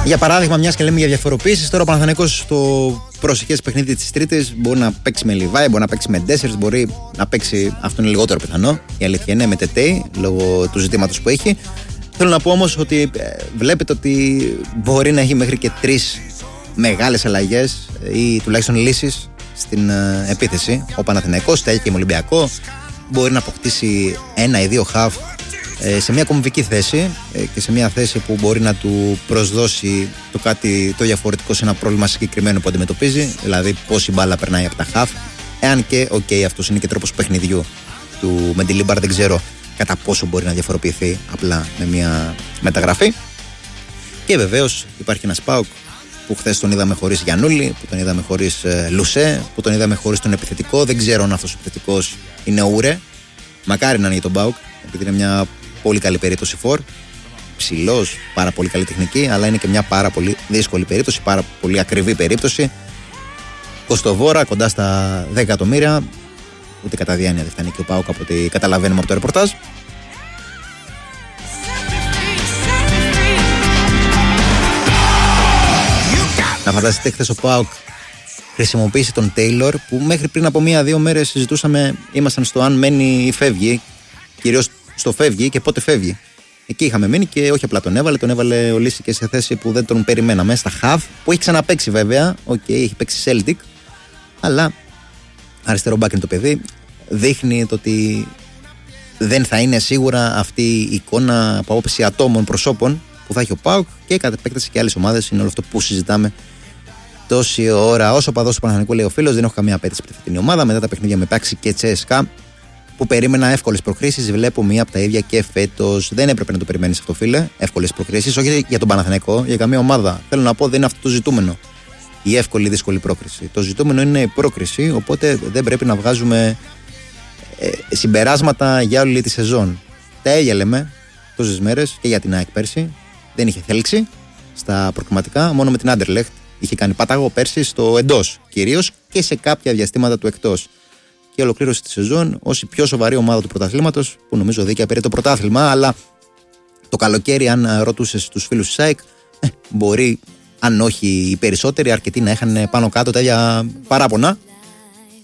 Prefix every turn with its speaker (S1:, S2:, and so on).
S1: Για παράδειγμα, μιας και λέμε για διαφοροποίησεις, τώρα ο Παναθηναϊκός στο προσεχές παιχνίδι της Τρίτης μπορεί να παίξει με Λιβάη, μπορεί να παίξει με Ντέσσερς, μπορεί να παίξει, αυτό είναι λιγότερο πιθανό. Η αλήθεια είναι με Τετέι, λόγω του ζητήματος που έχει. Θέλω να πω όμως ότι βλέπετε ότι μπορεί να έχει μέχρι και 3 μεγάλες αλλαγές ή τουλάχιστον λύσεις στην επίθεση. Ο Παναθηναϊκός, είτε έχει και με Ολυμπιακό, μπορεί να αποκτήσει 1 ή 2 χαφ σε μια κομβική θέση και σε μια θέση που μπορεί να του προσδώσει το κάτι το διαφορετικό σε ένα πρόβλημα συγκεκριμένο που αντιμετωπίζει, δηλαδή πόση μπάλα περνάει από τα χαφ. Εάν και, αυτός είναι και τρόπος παιχνιδιού του Μεντιλίμπαρ, δεν ξέρω κατά πόσο μπορεί να διαφοροποιηθεί απλά με μια μεταγραφή. Και βεβαίως υπάρχει ένας ΠΑΟΚ που χθες τον είδαμε χωρίς Γιαννούλη, που τον είδαμε χωρίς Λουσέ, που τον είδαμε χωρίς τον επιθετικό. Δεν ξέρω αν αυτός ο επιθετικός είναι Ούρε. Μακάρι να είναι για τον ΠΑΟΚ, επειδή είναι μια πολύ καλή περίπτωση φορ. Ψηλός, πάρα πολύ καλή τεχνική, αλλά είναι και μια πάρα πολύ δύσκολη περίπτωση, πάρα πολύ ακριβή περίπτωση. Κοστοβόρα, κοντά στα 10 εκατομμύρια. Ούτε κατά διάνοια δεν φτάνει και ο ΠΑΟΚ από ό,τι καταλαβαίνουμε από το ρεπορτάζ. Να φανταστείτε, χθες ο ΠΑΟΚ χρησιμοποίησε τον Τέιλορ, που μέχρι πριν από 1-2 μέρες συζητούσαμε, ήμασταν στο αν μένει ή φεύγει, κυρίως στο φεύγει και πότε φεύγει. Εκεί είχαμε μείνει και όχι απλά τον έβαλε ο Λύση και σε θέση που δεν τον περιμέναμε, στα χαβ, που έχει ξαναπαίξει βέβαια, έχει παίξει Celtic, αλλά αριστερό μπάκ είναι το παιδί, δείχνει το ότι δεν θα είναι σίγουρα αυτή η εικόνα από άποψη ατόμων προσώπων που θα έχει ο ΠΑΟΚ και κατ' επέκταση και άλλες ομάδες. Είναι όλο αυτό που συζητάμε τόση ώρα. Όσο παδός του Παναθηναϊκού, λέει ο φίλος, δεν έχω καμία απέτηση από την ομάδα. Μετά τα παιχνίδια με Πάξη και Τσέσκα, που περίμενα εύκολες προκρίσεις, βλέπω μία από τα ίδια και φέτος. Δεν έπρεπε να το περιμένεις αυτό, φίλε. Εύκολες προκρίσεις, όχι για τον Παναθηναϊκό, για καμία ομάδα. Θέλω να πω, δεν είναι αυτό το ζητούμενο. Η εύκολη ή δύσκολη πρόκριση. Το ζητούμενο είναι η πρόκριση, οπότε δεν πρέπει να βγάζουμε συμπεράσματα για όλη τη σεζόν. Τα ίδια λέμε τόσες μέρες και για την ΑΕΚ πέρσι. Δεν είχε θέλξη στα προκριματικά, μόνο με την Άντερλεχτ είχε κάνει πάταγο πέρσι στο εντός κυρίως και σε κάποια διαστήματα του εκτός. Και ολοκλήρωσε τη σεζόν ως η πιο σοβαρή ομάδα του πρωταθλήματος, που νομίζω δίκαια πήρε το πρωτάθλημα. Αλλά το καλοκαίρι, αν ρωτούσες τους φίλους της ΑΕΚ, μπορεί, αν όχι οι περισσότεροι, αρκετοί να είχαν πάνω κάτω τα ίδια παράπονα.